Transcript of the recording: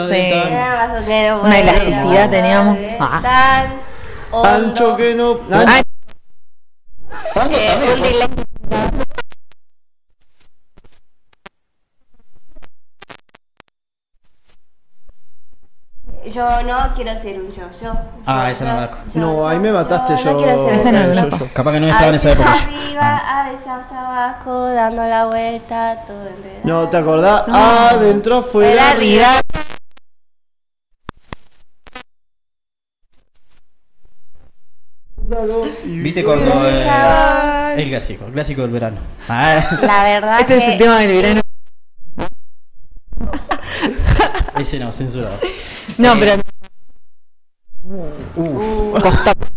Una elasticidad teníamos. Tan Ancho que no. Yo no quiero ser un yo. Esa no la conozco. No, ahí me mataste yo. No quiero ser Esa no la yo. conozco. Capaz que no estaba en esa época. Arriba, a veces abajo, dando la vuelta, todo enredado. No, ¿te acordás? Adentro, afuera, arriba. ¿Viste cuando el clásico del verano? La verdad Ese es el tema del verano. Ese no, censurado. No, pero Uf. costó.